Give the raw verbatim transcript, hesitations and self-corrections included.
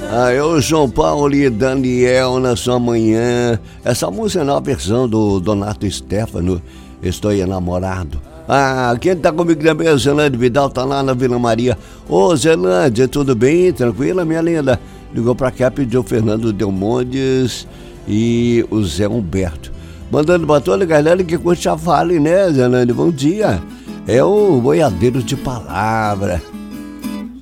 Ah, eu, João Paulo e Daniel na sua manhã. Essa música é na versão do Donato Stefano, Estou Enamorado. Ah, quem tá comigo também é o Zelândia Vidal, tá lá na Vila Maria. Ô Zelândia, tudo bem? Tranquila, minha linda? Ligou pra cá, pediu o Fernando Delmondes e o Zé Humberto. Mandando pra toda a galera que curte a Vale, né, Zelândia? Bom dia. É o boiadeiro de palavra.